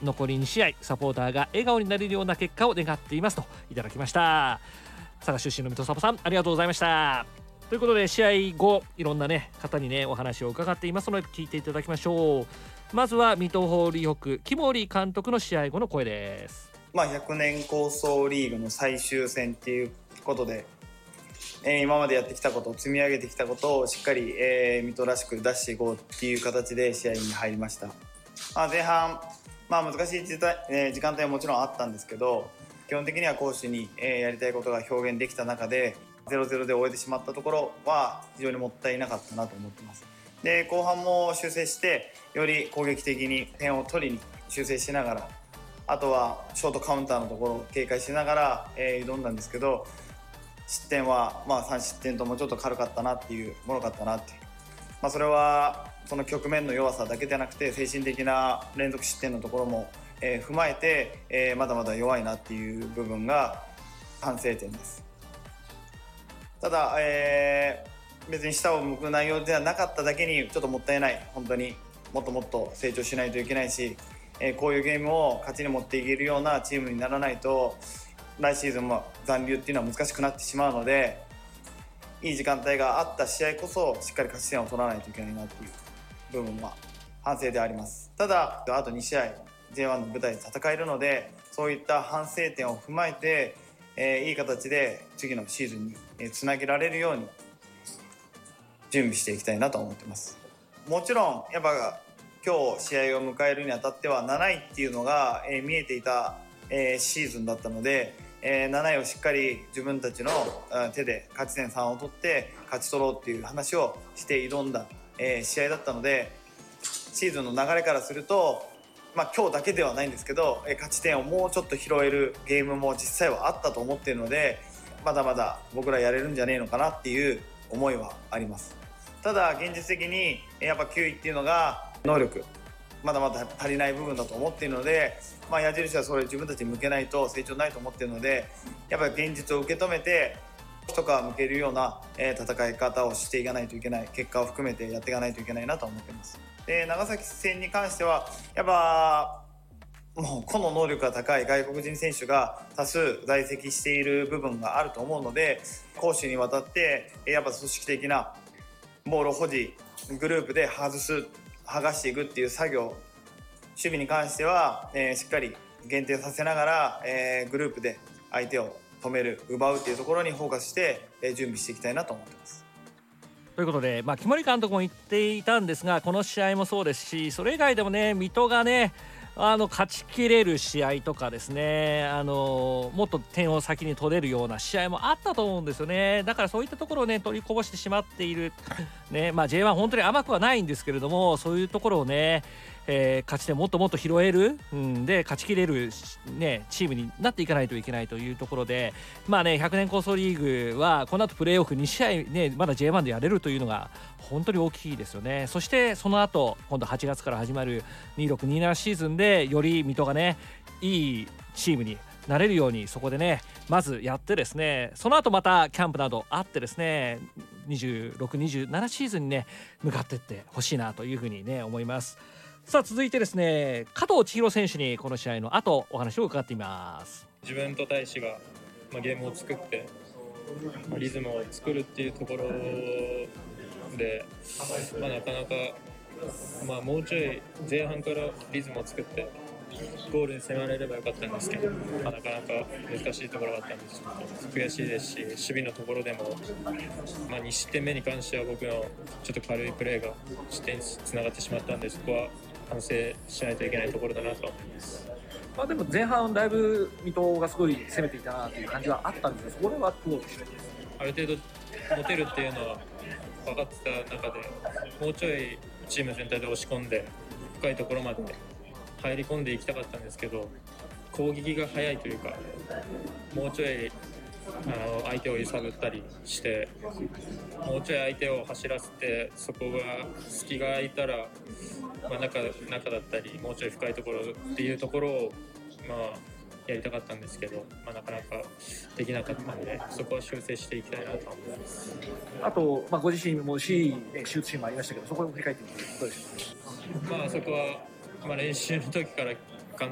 残り2試合サポーターが笑顔になれるような結果を願っていますといただきました。佐賀出身の水戸サポさん、ありがとうございました。ということで、試合後いろんな方にお話を伺っていますので聞いていただきましょう。まずは水戸ホーリーホック木森監督の試合後の声です。 100年構想リーグの最終戦っていうことで、今までやってきたこと積み上げてきたことをしっかり、水戸らしく出していこうっていう形で試合に入りました。前半、難しい時間帯はもちろんあったんですけど、基本的には攻守に、やりたいことが表現できた中で 0-0 で終えてしまったところは非常にもったいなかったなと思ってます。で、後半も修正してより攻撃的に点を取りに修正しながら、あとはショートカウンターのところを警戒しながら、挑んだんですけど、失点は3失点ともちょっと軽かったなっていう、もろかったなっていう、それはその局面の弱さだけでなくて精神的な連続失点のところも、踏まえて、まだまだ弱いなっていう部分が反省点です。ただ、別に下を向く内容ではなかっただけにちょっともったいない。本当にもっともっと成長しないといけないし、こういうゲームを勝ちに持っていけるようなチームにならないと来シーズンも残留っていうのは難しくなってしまうので、いい時間帯があった試合こそしっかり勝ち点を取らないといけないなっていう部分は反省であります。ただあと2試合 J1 の舞台で戦えるので、そういった反省点を踏まえて、いい形で次のシーズンにつなげられるように準備していきたいなと思ってます。もちろんやっぱ今日試合を迎えるにあたっては7位っていうのが見えていたシーズンだったので、7位をしっかり自分たちの手で勝ち点3を取って勝ち取ろうっていう話をして挑んだ試合だったので、シーズンの流れからすると、今日だけではないんですけど、勝ち点をもうちょっと拾えるゲームも実際はあったと思っているので、まだまだ僕らやれるんじゃねえのかなっていう思いはあります。ただ現実的にやっぱ9位っていうのが能力まだまだ足りない部分だと思っているので、矢印はそれ自分たちに向けないと成長ないと思っているので、やっぱり現実を受け止めて一皮向けるような戦い方をしていかないといけない、結果を含めてやっていかないといけないなと思っています。で、長崎戦に関してはやっぱもう個の能力が高い外国人選手が多数在籍している部分があると思うので、攻守にわたってやっぱ組織的なボール保持、グループで剥がしていくっていう作業、守備に関しては、しっかり限定させながら、グループで相手を止める、奪うっていうところにフォーカスして、準備していきたいなと思ってます。 ということで、木森監督も言っていたんですが、この試合もそうですし、それ以外でも水戸が勝ちきれる試合とかですね、もっと点を先に取れるような試合もあったと思うんですよね。だからそういったところを取りこぼしてしまっているJ1 本当に甘くはないんですけれども、そういうところを勝ち点もっともっと拾える、で勝ちきれる、チームになっていかないといけないというところで、100年構想リーグはこの後プレーオフ2試合まだ J1 でやれるというのが本当に大きいですよね。そしてその後今度8月から始まる2627シーズンでより水戸がいいチームになれるように、そこでまずやってですね、その後またキャンプなどあってですね、2627シーズンに向かっていってほしいなというふうに思います。さあ続いてですね、加藤千尋選手にこの試合の後お話を伺っています。 自分と大志が、ゲームを作って、リズムを作るっていうところで、なかなか、もうちょい前半からリズムを作ってゴールに迫れればよかったんですけど、なかなか難しいところがあったんですけど悔しいですし、守備のところでも、2失点目に関しては僕のちょっと軽いプレーが失点につながってしまったんで、そこは反省しないといけないところだなと思います。 でも前半だいぶ水戸がすごい攻めていたなという感じはあったんですが、それはどうでしょう。 ある程度持てるっていうのは分かってた中で、もうちょいチーム全体で押し込んで深いところまで入り込んでいきたかったんですけど、攻撃が早いというか、もうちょい相手を揺さぶったりして、もうちょい相手を走らせて、そこが隙が空いたら、中だったりもうちょい深いところっていうところをやりたかったんですけど、なかなかできなかったので、そこは修正していきたいなと思います。 あと、ご自身もシュートシーンもありましたけど、そこを振り返ってみてどうでしょうか。 そこは、練習の時から